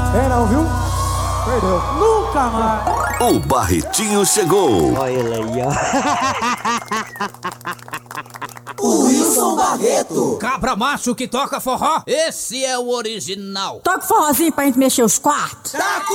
É não, viu? Perdeu. Nunca mais. O Barretinho chegou. Olha ele aí, ó. O Wilson Barreto. Cabra macho que toca forró, esse é o original. Toca forrozinho pra gente mexer os quartos. Tá